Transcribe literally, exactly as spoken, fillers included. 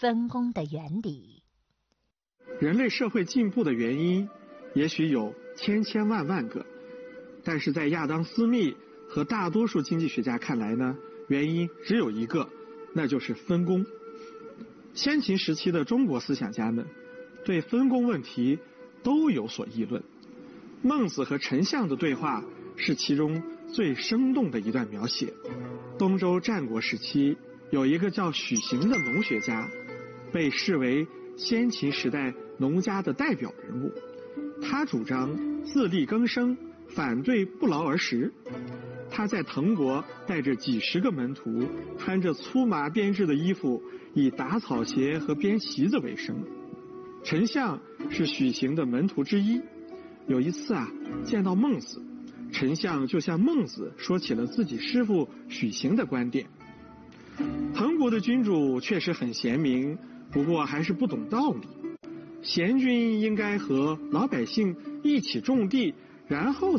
分工的原理。 人类社会进步的原因也许有千千万万个，但是在亚当·斯密和大多数经济学家看来呢，原因只有一个，那就是分工。先秦时期的中国思想家们对分工问题都有所议论，孟子和丞相的对话是其中最生动的一段描写。东周战国时期，有一个叫许行的农学家，被视为先秦时代农家的代表人物。他主张自力更生，反对不劳而食。他在滕国带着几十个门徒，穿着粗麻编制的衣服，以打草鞋和编席子为生。丞相是许行的门徒之一。有一次啊，见到孟子，丞相就向孟子说起了自己师父许行的观点。滕国的君主确实很贤明，不过还是不懂道理。贤君应该和老百姓一起种地，然后